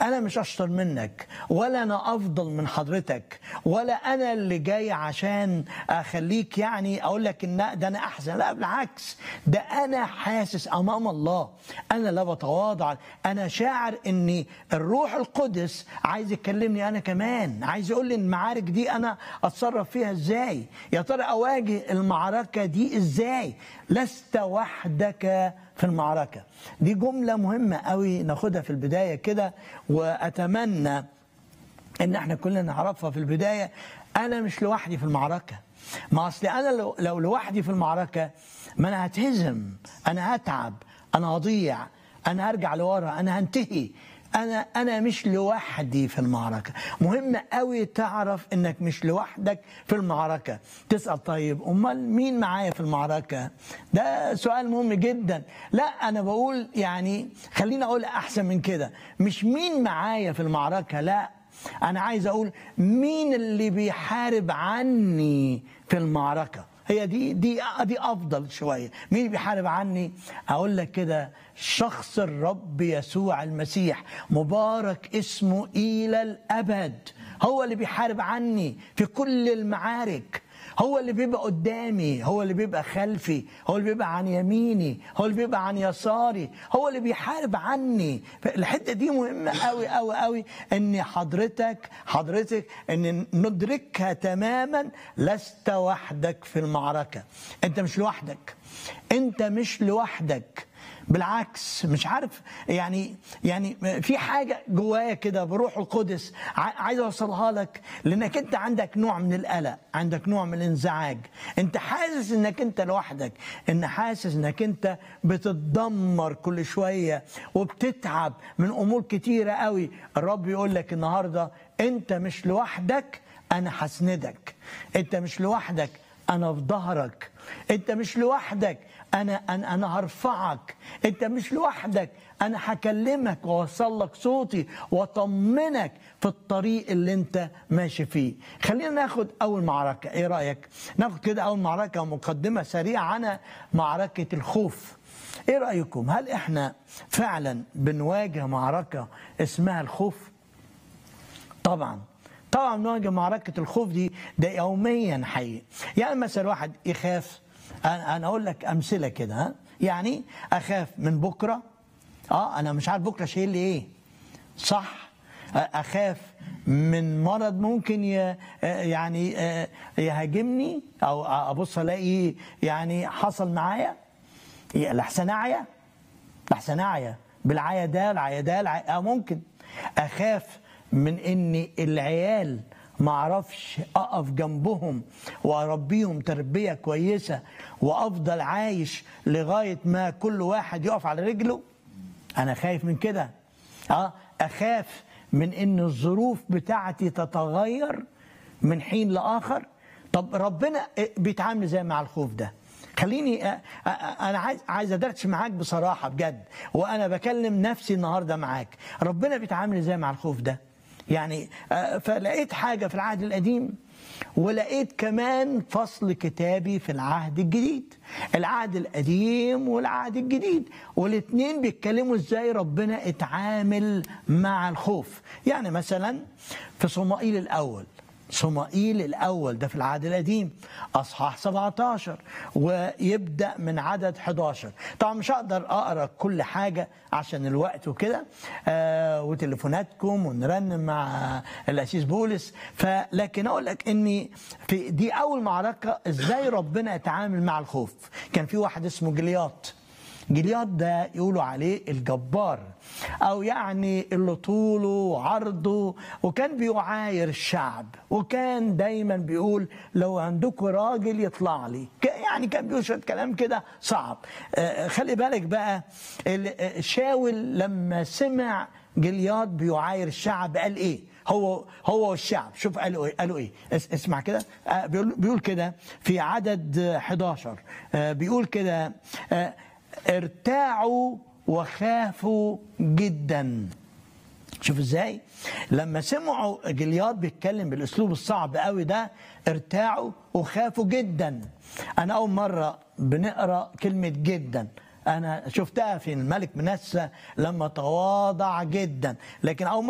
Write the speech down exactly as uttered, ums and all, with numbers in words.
انا مش اشطر منك، ولا انا افضل من حضرتك، ولا انا اللي جاي عشان اخليك يعني اقول لك ان ده انا احسن. لا بالعكس، ده انا حاسس امام الله، انا لا بتواضع، انا شاعر ان الروح القدس عايز يكلمني انا كمان، عايز يقول لي المعارك دي انا اتصرف فيها ازاي، يا ترى اواجه المعركه دي ازاي. لست وحدك في المعركه. دي جمله مهمه قوي ناخدها في البدايه كده، واتمنى ان احنا كلنا نعرفها في البدايه. انا مش لوحدي في المعركه. ما اصل انا لو, لو لوحدي في المعركه ما انا هتهزم، انا هتعب، انا هضيع، انا هرجع لورا، انا هنتهي. انا انا مش لوحدي في المعركه. مهم قوي تعرف انك مش لوحدك في المعركه. تسال طيب امال مين معايا في المعركه؟ ده سؤال مهم جدا. لا انا بقول يعني خليني اقول احسن من كده، مش مين معايا في المعركه، لا انا عايز اقول مين اللي بيحارب عني في المعركه. هي دي دي دي افضل شويه. مين اللي بيحارب عني؟ اقول لك كده، شخص الرب يسوع المسيح مبارك اسمه الى الابد. هو اللي بيحارب عني في كل المعارك. هو اللي بيبقى قدامي، هو اللي بيبقى خلفي، هو اللي بيبقى عن يميني، هو اللي بيبقى عن يساري، هو اللي بيحارب عني. الحته دي مهمه قوي قوي قوي ان حضرتك حضرتك ان ندركها تماما. لست وحدك في المعركه. انت مش لوحدك، انت مش لوحدك. بالعكس، مش عارف يعني يعني في حاجه جوايا كده بروح القدس عايز اوصلها لك، لانك انت عندك نوع من القلق، عندك نوع من الانزعاج، انت حاسس انك انت لوحدك، ان حاسس انك انت بتتدمر كل شويه وبتتعب من امور كتيره قوي. الرب يقول لك النهارده انت مش لوحدك، انا هسندك. انت مش لوحدك، انا في ظهرك. انت مش لوحدك، انا انا انا هرفعك. انت مش لوحدك، انا هكلمك واوصل لك صوتي واطمنك في الطريق اللي انت ماشي فيه. خلينا ناخد اول معركه، ايه رايك؟ ناخد كده اول معركه مقدمه سريعه عنها، معركه الخوف. ايه رايكم؟ هل احنا فعلا بنواجه معركه اسمها الخوف؟ طبعا طبعا بنواجه معركه الخوف دي ده يوميا حقيقي. يعني مثلا واحد يخاف، انا اقول لك امثله كده، ها يعني اخاف من بكره، اه انا مش عارف بكره شايل لي ايه، صح؟ اخاف من مرض ممكن يعني يهاجمني، او ابص الاقي يعني حصل معايا لحسن اعيا لحسن اعيا بالعيا ده العيا ده العيا. ممكن اخاف من ان العيال ما اعرفش اقف جنبهم واربيهم تربيه كويسه وافضل عايش لغايه ما كل واحد يقف على رجله. انا خايف من كده. اه اخاف من ان الظروف بتاعتي تتغير من حين لاخر. طب ربنا بيتعامل زي مع الخوف ده. خليني انا عايز عايز ادردش معاك بصراحه بجد، وانا بكلم نفسي النهارده معاك. ربنا بيتعامل ازاي مع الخوف ده؟ يعني فلقيت حاجة في العهد القديم، ولقيت كمان فصل كتابي في العهد الجديد. العهد القديم والعهد الجديد، والاثنين بيتكلموا ازاي ربنا اتعامل مع الخوف. يعني مثلا في صموئيل الأول، صموئيل الأول ده في العهد القديم أصحاح سبعة عشر، ويبدأ من عدد أحد عشر. طبعا مش هقدر أقرأ كل حاجة عشان الوقت وكده، آه وتليفوناتكم ونرنم مع الأسيس بولس، فلكن أقول لك إني في دي أول معركة إزاي ربنا يتعامل مع الخوف. كان في واحد اسمه جليات. جليات ده يقولوا عليه الجبار، أو يعني اللي طوله وعرضه، وكان بيعاير الشعب، وكان دايما بيقول لو عندكم راجل يطلع لي. يعني كان بيقول شوية كلام كده صعب. خلي بالك بقى، شاول لما سمع جليات بيعاير الشعب قال ايه؟ هو هو والشعب، شوف قالوا ايه؟ قالوا ايه؟ اسمع كده، بيقول بيقول كده في عدد أحد عشر، بيقول كده ارتاعوا وخافوا جدا. شوف ازاي لما سمعوا جليات بيتكلم بالاسلوب الصعب قوي ده، ارتاعوا وخافوا جدا. انا اول مره بنقرا كلمه جدا انا شفتها في الملك منسى لما تواضع جدا، لكن اول